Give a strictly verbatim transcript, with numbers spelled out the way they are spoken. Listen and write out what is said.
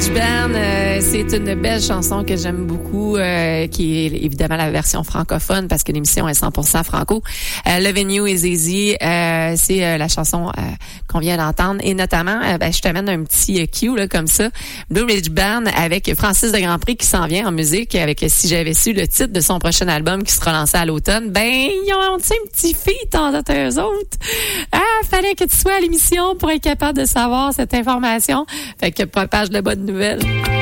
Ben, euh, c'est une belle chanson que j'aime beaucoup, euh, qui est évidemment la version francophone parce que l'émission est cent pour cent franco. Euh, Lovin' You et Zézie, euh, c'est euh, la chanson euh, qu'on vient d'entendre et notamment, euh, ben, je t'amène un petit euh, cue là comme ça, Blue Ridge Band avec Francis de Grandpré qui s'en vient en musique avec Si j'avais su le titre de son prochain album qui sera lancé à l'automne. Ben ils ont tu sais un petit feat entre eux autres. Ah, fallait que tu sois à l'émission pour être capable de savoir cette information. Fait que propage de bonnes nouvelles.